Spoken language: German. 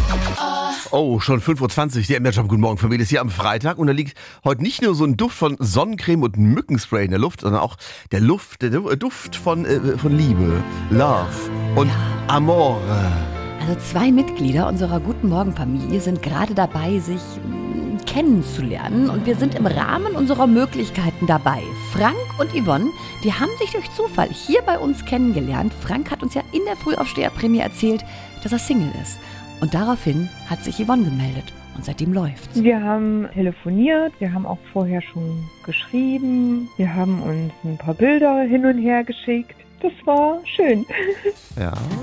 Oh, schon 5:20 Uhr, der MDR Job. Guten Morgen, Familie, ist hier am Freitag. Und da liegt heute nicht nur so ein Duft von Sonnencreme und Mückenspray in der Luft, sondern auch der Duft von Liebe, Love und Amore. Also 2 Mitglieder unserer Guten Morgen Familie sind gerade dabei, sich kennenzulernen. Und wir sind im Rahmen unserer Möglichkeiten dabei. Frank und Yvonne, die haben sich durch Zufall hier bei uns kennengelernt. Frank hat uns ja in der Frühaufsteher-Prämie erzählt, dass er Single ist. Und daraufhin hat sich Yvonne gemeldet. Und seitdem läuft's. Wir haben telefoniert, wir haben auch vorher schon geschrieben, wir haben uns ein paar Bilder hin und her geschickt. Das war schön. Ja.